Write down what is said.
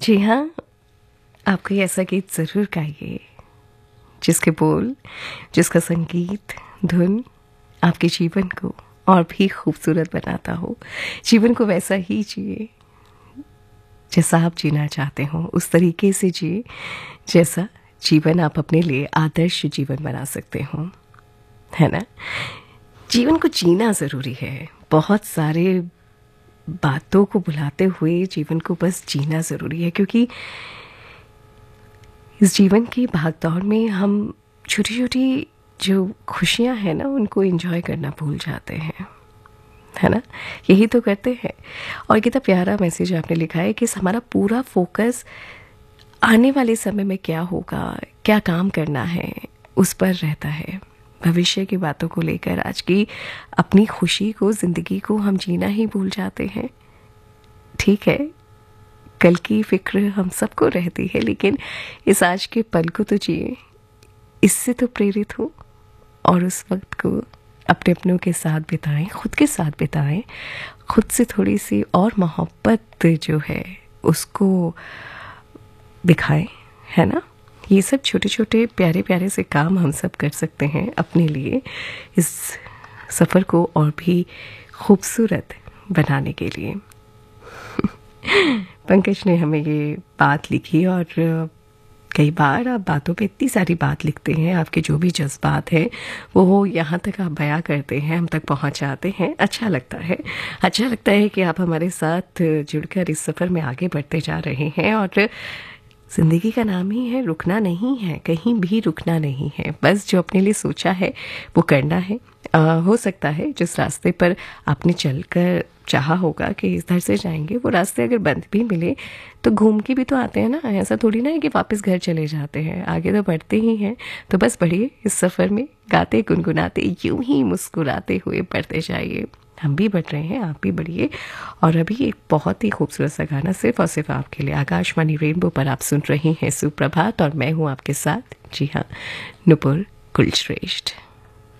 जी हाँ, आप कोई ऐसा गीत ज़रूर गाइए जिसके बोल, जिसका संगीत, धुन आपके जीवन को और भी खूबसूरत बनाता हो। जीवन को वैसा ही जिए जैसा आप जीना चाहते हो, उस तरीके से जिए जैसा जीवन आप अपने लिए आदर्श जीवन बना सकते हो, है ना? जीवन को जीना ज़रूरी है। बहुत सारे बातों को भुलाते हुए जीवन को बस जीना ज़रूरी है, क्योंकि इस जीवन की भागदौड़ में हम छोटी-छोटी जो खुशियाँ हैं ना, उनको एंजॉय करना भूल जाते हैं, है ना? यही तो करते हैं। और कितना प्यारा मैसेज आपने लिखा है कि हमारा पूरा फोकस आने वाले समय में क्या होगा, क्या काम करना है, उस पर रहता है। भविष्य की बातों को लेकर आज की अपनी खुशी को, ज़िंदगी को हम जीना ही भूल जाते हैं। ठीक है, कल की फिक्र हम सबको रहती है, लेकिन इस आज के पल को तो जिए, इससे तो प्रेरित हो और उस वक्त को अपने अपनों के साथ बिताएं, खुद के साथ बिताएं, खुद से थोड़ी सी और मोहब्बत जो है उसको दिखाएं, है ना? ये सब छोटे छोटे प्यारे प्यारे से काम हम सब कर सकते हैं अपने लिए, इस सफ़र को और भी खूबसूरत बनाने के लिए। पंकज ने हमें ये बात लिखी, और कई बार आप बातों पे इतनी सारी बात लिखते हैं, आपके जो भी जज्बात हैं वो यहाँ तक आप बयां करते हैं, हम तक पहुँचाते हैं। अच्छा लगता है, अच्छा लगता है कि आप हमारे साथ जुड़कर इस सफ़र में आगे बढ़ते जा रहे हैं। और ज़िंदगी का नाम ही है रुकना नहीं है, कहीं भी रुकना नहीं है, बस जो अपने लिए सोचा है वो करना है। हो सकता है जिस रास्ते पर आपने चलकर चाहा होगा कि इधर से जाएंगे, वो रास्ते अगर बंद भी मिले तो घूम के भी तो आते हैं ना। ऐसा थोड़ी ना है कि वापस घर चले जाते हैं, आगे तो बढ़ते ही हैं। तो बस बढ़िए इस सफ़र में, गाते गुनगुनाते यूं ही मुस्कुराते हुए बढ़ते जाइए। हम भी बढ़ रहे हैं, आप भी बढ़िए। और अभी एक बहुत ही खूबसूरत सा गाना सिर्फ और सिर्फ आपके लिए आकाशवाणी रेनबो पर आप सुन रही हैं सुप्रभात, और मैं हूँ आपके साथ, जी हाँ, नुपुर कुलश्रेष्ठ।